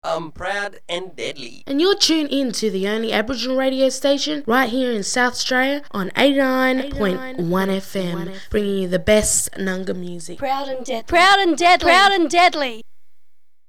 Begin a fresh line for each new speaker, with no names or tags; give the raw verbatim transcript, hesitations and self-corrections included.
I'm proud and deadly.
And you're tuned in to the only Aboriginal radio station right here in South Australia on eighty-nine point one F M, bringing you the best Nunga music.
Proud and deadly. Proud and deadly. Proud and deadly.